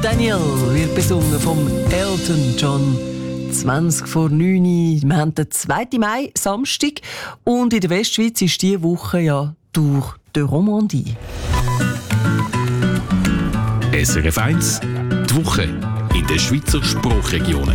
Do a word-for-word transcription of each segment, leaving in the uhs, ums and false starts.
Daniel wird besungen vom Elton John. zwanzig vor neun. Wir haben den zweiten Mai, Samstag. Und in der Westschweiz ist diese Woche ja Tour de Romandie. S R F eins, die Woche in den Schweizer Sprachregionen.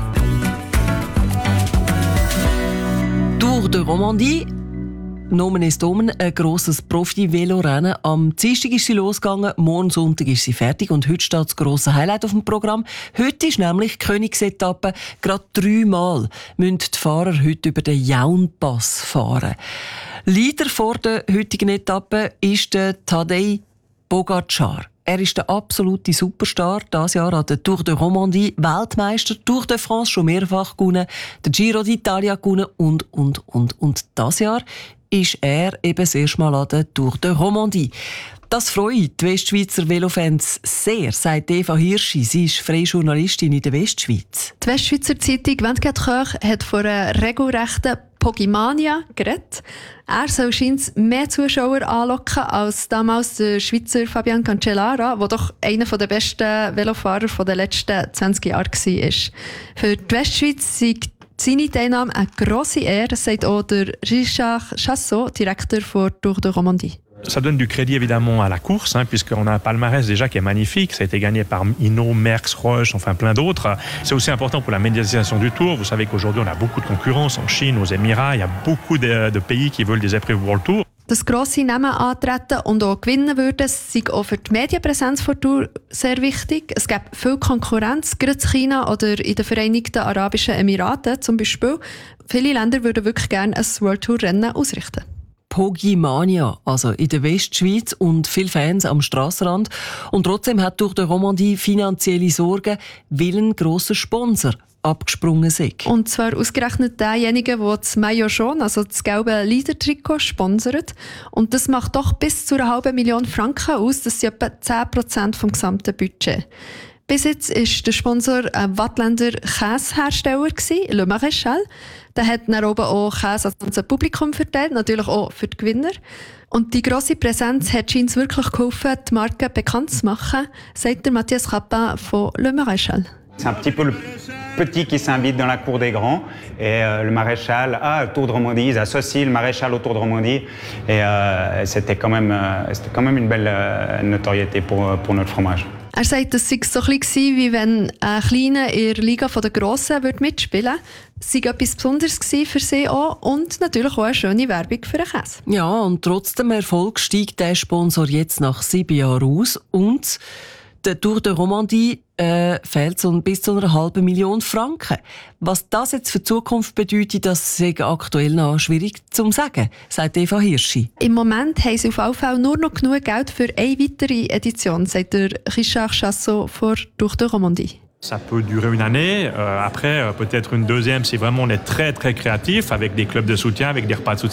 Tour de Romandie. Nomen ist Omen, ein grosses Profi-Velorennen. Am Dienstag ist sie losgegangen, morgen Sonntag ist sie fertig und heute steht das grosse Highlight auf dem Programm. Heute ist nämlich die Königsetappe. Gerade dreimal müssen die Fahrer heute über den Jaunpass fahren. Leader vor der heutigen Etappe ist der Tadej Pogačar. Er ist der absolute Superstar. Dieses Jahr an der Tour de Romandie Weltmeister, Tour de France schon mehrfach gewonnen, der Giro d'Italia gewonnen und, und, und. Und dieses Jahr ist er eben das erste Mal an der Tour de Romandie. Das freut die Westschweizer Velofans sehr, sagt Eva Hirschi. Sie ist freie Journalistin in der Westschweiz. Die Westschweizer Zeitung «vingt-quatre heures» hat von einer regelrechten Pogimania geredet. Er soll scheinbar mehr Zuschauer anlocken als damals der Schweizer Fabian Cancellara, der doch einer der besten Velofahrer der letzten zwanzig Jahre war. Für die Westschweiz sind seine Teilnahme eine grosse Ehre, sagt auch der Richard Chassot, Direktor der Tour de Romandie. Ça donne du crédit évidemment à la course, hein, puisqu'on a un palmarès déjà qui est magnifique. Ça a été gagné par Hinault, Merckx, Roche, enfin plein d'autres. C'est aussi important pour la médiatisation du Tour. Vous savez qu'aujourd'hui on a beaucoup de concurrence en Chine, aux Émirats. Il y a beaucoup de, de pays qui veulent des épreuves World Tour. Dass grosse Namen antreten und auch gewinnen würden, ist auch für die Medienpräsenz der Tour sehr wichtig. Es gibt viel Konkurrenz, gerade in China oder in den Vereinigten Arabischen Emiraten zum Beispiel. Viele Länder würden wirklich gerne ein World Tour Rennen ausrichten. Pogimania, also in der Westschweiz und viele Fans am Strassenrand. Und trotzdem hat durch die Romandie finanzielle Sorgen, weil ein grosser Sponsor abgesprungen ist. Und zwar ausgerechnet derjenige, der das Maillot jaune, also das gelbe Leader-Trikot, sponsert. Und das macht doch bis zu einer halben Million Franken aus. Das sind etwa zehn Prozent vom gesamten Budget. Bis jetzt war der Sponsor ein Wattländer Käsehersteller, Le Maréchal. Der hat dann oben auch Käse an das Publikum verteilt, natürlich auch für die Gewinner. Und die grosse Präsenz hat uns wirklich geholfen, die Marke bekannt zu machen, sagt der Mathias Rapin von Le Maréchal. C'est un petit peu le petit qui s'invite dans la cour des grands. Et euh, le maréchal, ah, le Tour de Romandie, ils associent le maréchal au Tour de Romandie. Et euh, c'était, quand même, euh, c'était quand même une belle euh, notoriété pour, pour notre fromage. Er sagt, es sei so ein bisschen, wie wenn ein Kleiner in der Liga der Grossen mitspielen würde. Es sei etwas Besonderes für sie auch und natürlich auch eine schöne Werbung für den Käse. Ja, und trotz dem Erfolg steigt der Sponsor jetzt nach sieben Jahren aus und der Tour de Romandie äh, fehlt so bis zu einer halben Million Franken. Was das jetzt für die Zukunft bedeutet, das ist aktuell noch schwierig zu sagen, sagt Eva Hirschi. Im Moment haben sie auf jeden Fall nur noch genug Geld für eine weitere Edition, sagt der Richard Chassot von Tour de Romandie. Ça peut durer une année. Euh, après, euh, peut-être une deuxième si vraiment on est très très créatif avec des clubs de soutien, avec des repas de soutien.